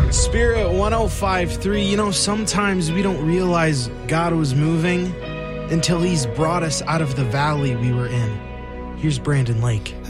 Spirit 105.3, sometimes we don't realize God was moving until he's brought us out of the valley we were in. Here's Brandon Lake.